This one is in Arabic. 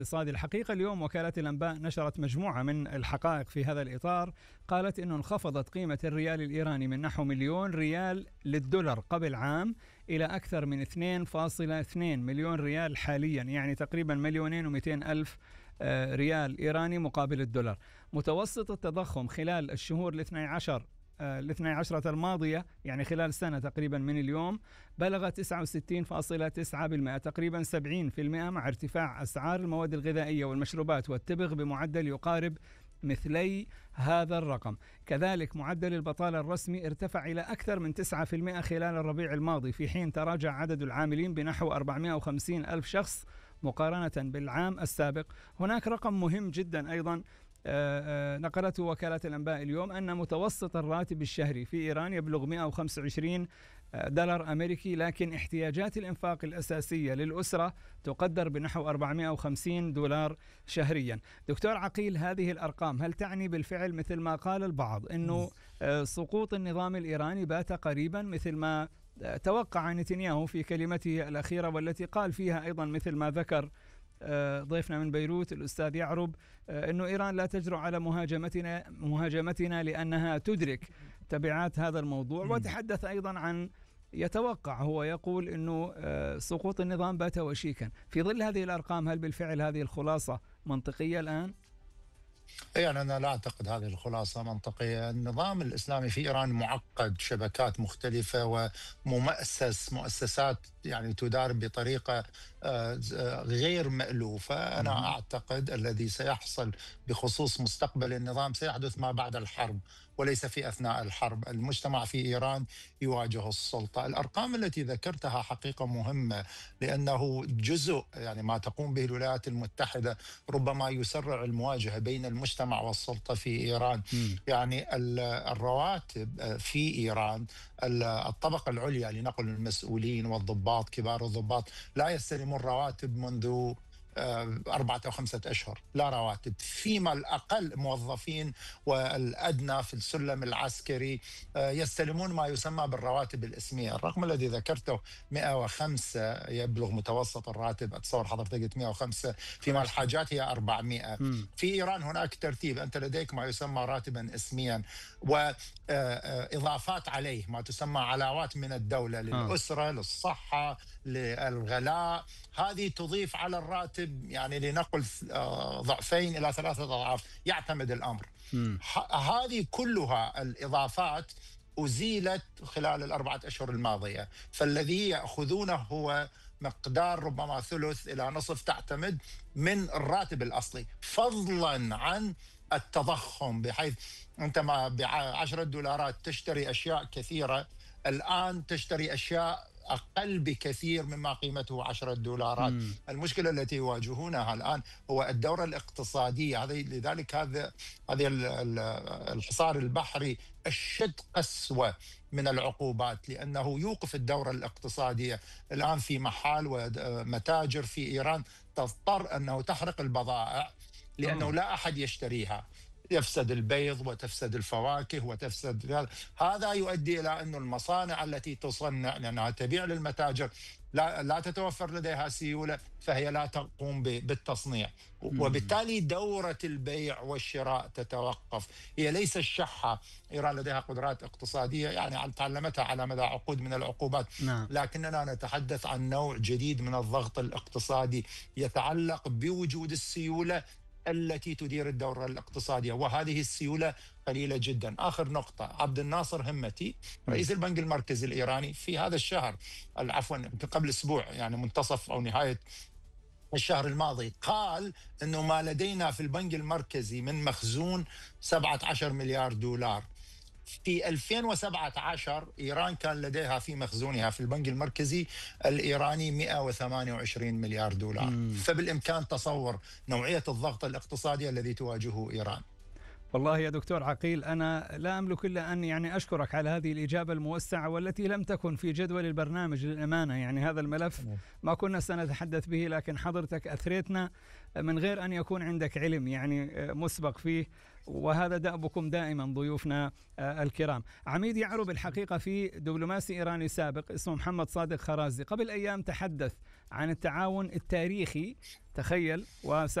الاقتصادي. الحقيقة اليوم وكالة الأنباء نشرت مجموعة من الحقائق في هذا الإطار. قالت أنه انخفضت قيمة الريال الإيراني من نحو مليون ريال للدولار قبل عام إلى أكثر من 2.2 مليون ريال حاليا، يعني تقريبا 2,200,000 ريال إيراني مقابل الدولار. متوسط التضخم خلال الشهور الاثني عشرة الماضية، يعني خلال سنة تقريبا من اليوم، بلغ 69.9%، تقريبا 70%، مع ارتفاع أسعار المواد الغذائية والمشروبات والتبغ بمعدل يقارب مثلي هذا الرقم. كذلك معدل البطالة الرسمي ارتفع إلى أكثر من 9% خلال الربيع الماضي، في حين تراجع عدد العاملين بنحو 450 ألف شخص مقارنة بالعام السابق. هناك رقم مهم جدا أيضا نقلته وكالة الأنباء اليوم، أن متوسط الراتب الشهري في إيران يبلغ 125 دولار أمريكي، لكن احتياجات الإنفاق الأساسية للأسرة تقدر بنحو 450 دولار شهريا. دكتور عقيل، هذه الأرقام هل تعني بالفعل مثل ما قال البعض أنه سقوط النظام الإيراني بات قريبا، مثل ما توقع نتنياهو في كلمته الأخيرة، والتي قال فيها أيضا مثل ما ذكر ضيفنا من بيروت الأستاذ يعرب أنه إيران لا تجرؤ على مهاجمتنا لأنها تدرك تبعات هذا الموضوع. وتحدث أيضا عن يتوقع، هو يقول أنه سقوط النظام بات وشيكا. في ظل هذه الأرقام، هل بالفعل هذه الخلاصة منطقية الآن؟ يعني أنا لا أعتقد هذه الخلاصة منطقية. النظام الإسلامي في إيران معقد، شبكات مختلفة ومؤسسات يعني تدار بطريقة غير مألوفة. أنا أعتقد الذي سيحصل بخصوص مستقبل النظام سيحدث ما بعد الحرب وليس في أثناء الحرب. المجتمع في إيران يواجه السلطة. الأرقام التي ذكرتها حقيقة مهمة، لأنه جزء يعني ما تقوم به الولايات المتحدة ربما يسرع المواجهة بين المجتمع والسلطة في إيران. يعني الرواتب في إيران، الطبقة العليا لنقل المسؤولين والضباط، كبار الضباط، لا يستلمون رواتب منذ 4 أو 5 أشهر، لا رواتب. فيما الأقل موظفين والأدنى في السلم العسكري يستلمون ما يسمى بالرواتب الإسمية. الرقم الذي ذكرته 105 يبلغ متوسط الراتب، أتصور حضرتك قلت 105، فيما الحاجات هي 400. في إيران هناك ترتيب، أنت لديك ما يسمى راتبا إسميا وإضافات عليه ما تسمى علاوات من الدولة للأسرة، للصحة، للغلاء. هذه تضيف على الراتب يعني لنقل 2 إلى 3 أضعاف، يعتمد الأمر. هذه كلها الإضافات أزيلت خلال ال4 أشهر الماضية، فالذي يأخذونه هو مقدار ربما ثلث إلى نصف، تعتمد من الراتب الأصلي، فضلا عن التضخم، بحيث أنت ما ب10 دولارات تشتري أشياء كثيرة، الآن تشتري أشياء أقل بكثير مما قيمته 10 دولارات. المشكلة التي يواجهونها الآن هو الدورة الاقتصادية. لذلك هذا الحصار البحري أشد قسوة من العقوبات، لأنه يوقف الدورة الاقتصادية. الآن في محال ومتاجر في إيران تضطر أنه تحرق البضائع لأنه لا أحد يشتريها، يفسد البيض وتفسد الفواكه وتفسد. هذا يؤدي إلى أن المصانع التي تصنع لأنها تبيع للمتاجر لا تتوفر لديها سيولة، فهي لا تقوم بالتصنيع، وبالتالي دورة البيع والشراء تتوقف. هي ليس الشحة، إيران لديها قدرات اقتصادية يعني تعلمتها على مدى عقود من العقوبات، لكننا نتحدث عن نوع جديد من الضغط الاقتصادي يتعلق بوجود السيولة التي تدير الدورة الاقتصادية، وهذه السيولة قليلة جدا. آخر نقطة، عبد الناصر همتي رئيس البنك المركزي الإيراني في هذا الشهر، عفوا قبل أسبوع، يعني منتصف أو نهاية الشهر الماضي، قال أنه ما لدينا في البنك المركزي من مخزون 17 مليار دولار. في 2017 إيران كان لديها في مخزونها في البنك المركزي الإيراني 128 مليار دولار. فبالإمكان تصور نوعية الضغط الاقتصادي الذي تواجهه إيران. والله يا دكتور عقيل، أنا لا أملك إلا أن يعني أشكرك على هذه الإجابة الموسعة والتي لم تكن في جدول البرنامج للأمانة. يعني هذا الملف ما كنا سنتحدث به، لكن حضرتك أثريتنا من غير أن يكون عندك علم يعني مسبق فيه، وهذا دأبكم دائما ضيوفنا الكرام. عميد يعرب الحقيقة في دبلوماسي إيراني سابق اسمه محمد صادق خرازي قبل أيام تحدث عن التعاون التاريخي، تخيل،